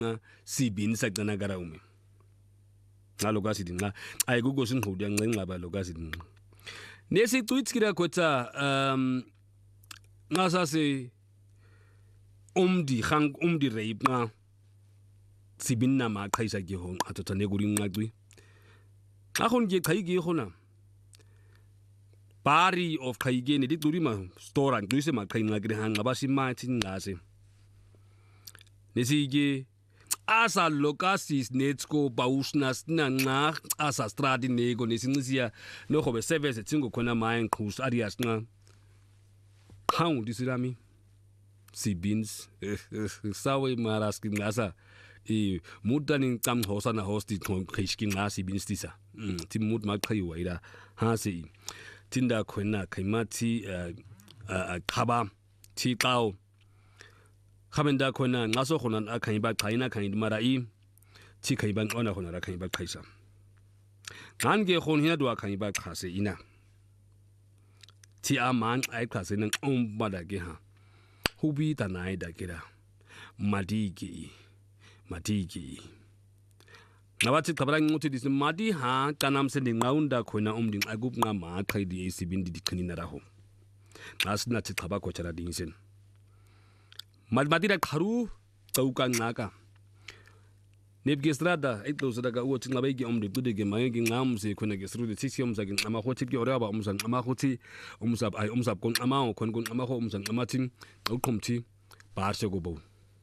sibini saqana karaume ngaloka sithi nxa ayikuko singqudi yancenxaba loka sithi nxa nesicwitsikira khotsa ngasase umdi rape nxa sibini na maqhaisa ke ho atotsa nekuri nqacwi xa go nke qhaiki gona bari of qhaikene di durima store ngise maqhainqa kire hanga basimathi ngase nesike asa lokasis netsko bausnas nanxa asa stradi nego nesincisiya nogobe service tsingo khona maye nqhus arias nqa khang disilami sibins sawe maraski ngasa mutani ncamhosa na hosti khishki ngasi binstisa timut maqhayiwa ila hasi tinda khona khaimathi qhaba thiqaw khabenda khona ngaso khona akhanyiba qhayina khanyidi mara thi khayiba nqona khona ra khanyiba qhaisa ngange khona hina dwa khanyiba qhase ina thi aman ay qhase na umbada ke ha hubi tanai da kira madiki ngabathi qabala nquthi disimadi ha qanam sendinqaunda khona umnding akubnqa ma qhayidi esibindi diqhinina raho ngasinathi qhaba khochara dingisen madmatira kharu cauka nqaka nebgestrada ixosada ka uthi nxa bayike umntu qudeke mayeke nqamse khona ke srude sisiyomza ke nqama khothi ke oraba umza nqama khothi umsab ay umsab kon nqama khona kon nqama kho umza nqama thi uqhumthi barshe kubo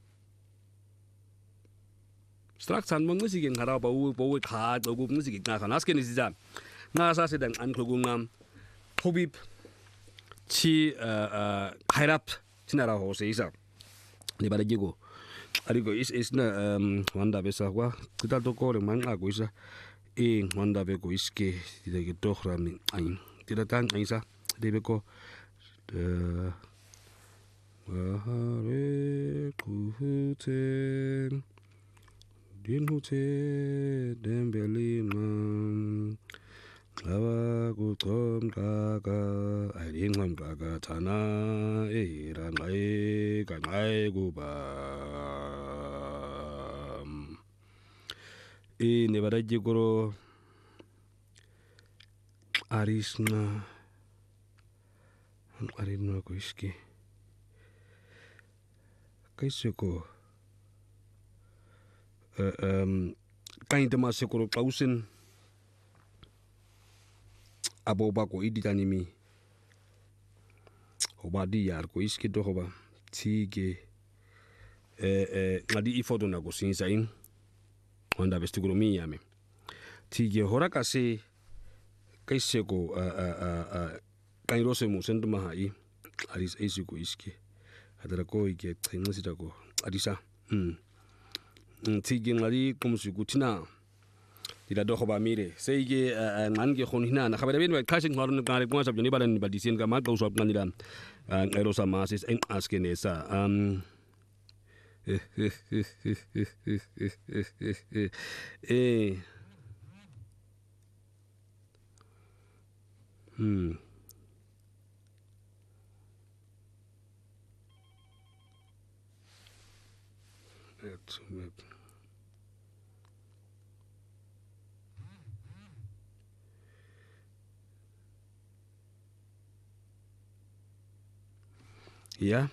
structure mongisi ke ngaraba uwe khaxa ukungisi ke nqaka naske nisiza nqasa sedan anqhuku nqam phobip chi khairap tinara hoseisa libalekiko aliko isna wanda besa kwa qita tokole manqa kuisa wanda beko iske dileke tohrami ain tila tan aisa debeko hare qhuten dinhute dembelina lava kuqomqaka ayinqomqaka thana eranqaye kanqaye kuba nebarajikoro arisna arino kuiski kaiseko kaintama sekoro klausen aboba ko iditanimi obadi yar ko iski to hoba tige ngadi ifoto na ko sinsa in onda vestigolomi yame tige horaka se kaise ko kairose mu senduma hai aris esiko iski adara ko ike tsingisita ko adisa tige ngadi kumsukutina dila do khoba mire seige ngange khonina na khabara ben khashing ngorun ngare kwa sab joni balan badisen ka ma qawsab nganila ngero sa masis en askenesa Yeah.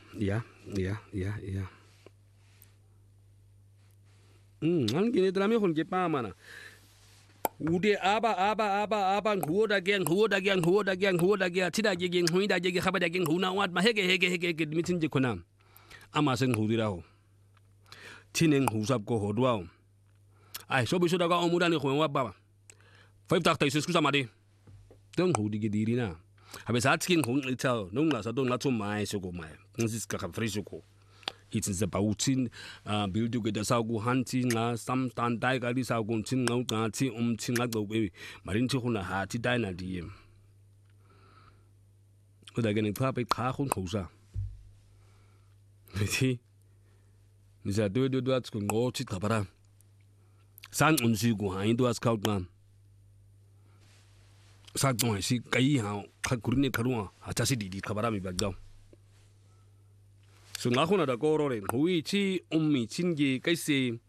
Angine drame khon ke pa mana. Ude aba nguoda ge tida ge nghuida ge khabada ge nguna wat ma hege mitin je khona. Ama sen ngudira ho. Tinen ngusab ko hodwa. Ai so biso daga omuda ni khwen wa baba. 5 takta isu skusa made. Don ngudi ge dirina. Habes asking hong ital nunga sa don latu mai soko mai nsis ka frisuko it's is about tin build get sa go hunting nga some stand dai ga sa go tin nga ga ti tin nga go be marin ti khuna ha ti dai na di o da gene pa pe kha khun khosa ti ni sa do at ko ngo ti tabara sang unsi go ha indo as kaut nga sa don si kai ha kurne karua atasi di khabara mi bagdaw so nga khona da korore hui chi ummi chinge kaise